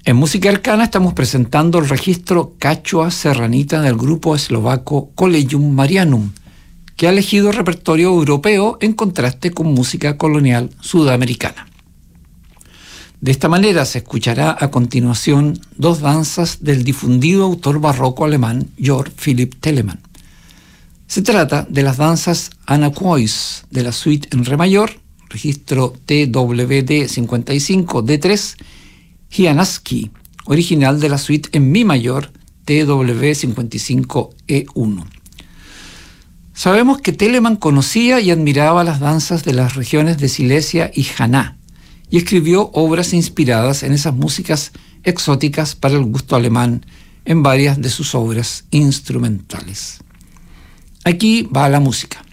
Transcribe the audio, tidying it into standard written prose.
En Música Arcana estamos presentando el registro Cachua Serranita del grupo eslovaco Collegium Marianum, que ha elegido repertorio europeo en contraste con música colonial sudamericana. De esta manera se escuchará a continuación dos danzas del difundido autor barroco alemán Georg Philipp Telemann. Se trata de las danzas Anaquois de la suite en re mayor, registro TWD 55 D3, y Anaski, original de la suite en mi mayor TW 55 E1. Sabemos que Telemann conocía y admiraba las danzas de las regiones de Silesia y Haná, y escribió obras inspiradas en esas músicas exóticas para el gusto alemán en varias de sus obras instrumentales. Aquí va la música.